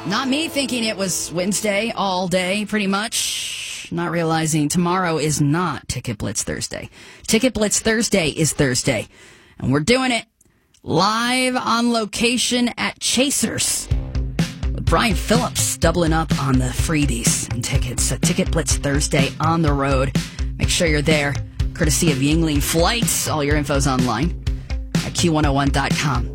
Not me thinking it was Wednesday all day, pretty much. Not realizing tomorrow is not Ticket Blitz Thursday. Ticket Blitz Thursday is Thursday. And we're doing it live on location at Chasers. With Brian Phillips doubling up on the freebies and tickets. A Ticket Blitz Thursday on the road. Make sure you're there. Courtesy of Yingling Flights. All your info's online at Q101.com.